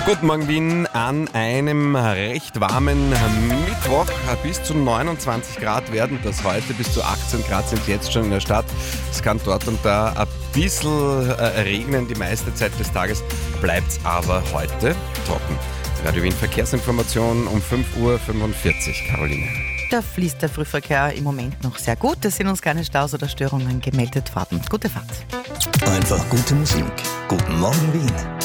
Guten Morgen Wien an einem recht warmen Mittwoch. Bis zu 29 Grad werden das heute, bis zu 18 Grad sind jetzt schon in der Stadt. Es kann dort und da ein bisschen regnen, die meiste Zeit des Tages bleibt es aber heute trocken. Radio Wien Verkehrsinformation um 5:45 Uhr, Caroline. Da fließt der Frühverkehr im Moment noch sehr gut. Es sind uns keine Staus oder Störungen gemeldet worden. Gute Fahrt. Einfach gute Musik. Guten Morgen Wien.